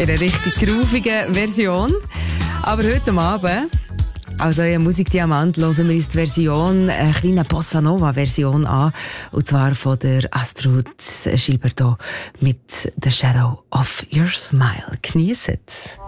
in einer richtig groovigen Version. Aber heute Abend, also in Musikdiamant, hören wir uns die Version, eine kleine Bossa Nova-Version an. Und zwar von der Astrud Gilberto mit «The Shadow of Your Smile». Genießt es!